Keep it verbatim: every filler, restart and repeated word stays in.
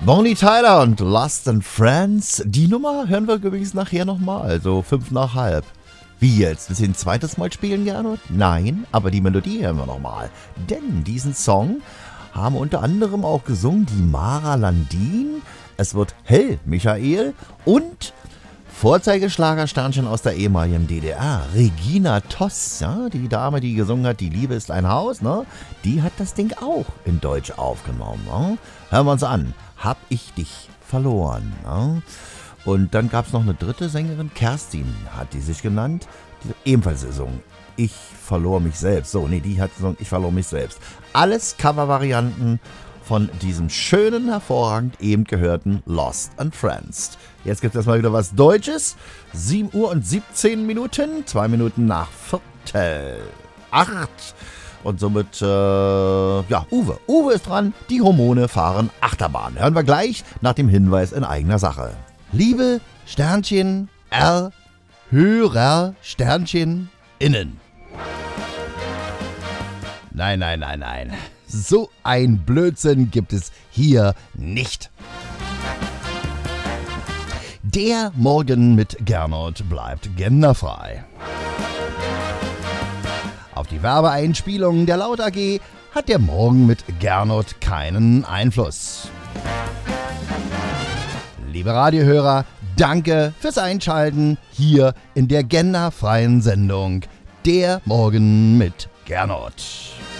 Bonnie Tyler und Lost and Friends. Die Nummer hören wir übrigens nachher nochmal, also fünf nach halb. Wie jetzt? Willst du ein zweites Mal spielen, Gernot? Nein, aber die Melodie hören wir nochmal. Denn diesen Song haben unter anderem auch gesungen die Mara Landin, es wird Hell Michael und Vorzeigeschlagersternchen aus der ehemaligen D D R, Regina Toss, ja, die Dame, die gesungen hat, die Liebe ist ein Haus, ne? Die hat das Ding auch in Deutsch aufgenommen. Ne? Hören wir uns an. Hab ich dich verloren. Ne? Und dann gab es noch eine dritte Sängerin, Kerstin hat die sich genannt, die ebenfalls gesungen. Ich verlor mich selbst. So, nee, die hat gesungen, ich verlor mich selbst. Alles Covervarianten von diesem schönen, hervorragend eben gehörten Lost and Friends. Jetzt gibt es erstmal wieder was Deutsches. sieben Uhr und siebzehn Minuten, zwei Minuten nach Viertel acht. Und somit, äh, ja, Uwe. Uwe ist dran, die Hormone fahren Achterbahn. Hören wir gleich nach dem Hinweis in eigener Sache. Liebe Sternchen R, Hörer Sternchen innen. Nein, nein, nein, nein. So ein Blödsinn gibt es hier nicht. Der Morgen mit Gernot bleibt genderfrei. Auf die Werbeeinspielungen der Laut A G hat der Morgen mit Gernot keinen Einfluss. Liebe Radiohörer, danke fürs Einschalten hier in der genderfreien Sendung Der Morgen mit Gernot.